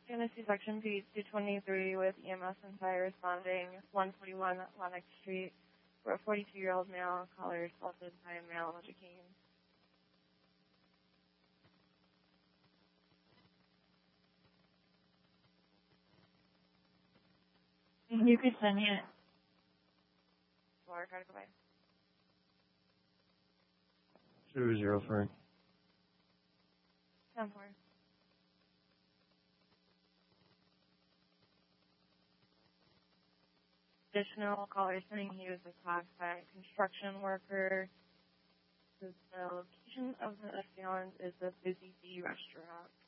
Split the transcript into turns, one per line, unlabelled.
Tennessee Section P223 with EMS and fire responding 141 Lenox Street, where a 42-year-old male caller assaulted by a male Novocaine.
You could send it.
Water card, goodbye.
203.
10-4. Additional caller saying he was attacked by a construction worker. The location of the assailant is the Busy Bee restaurant.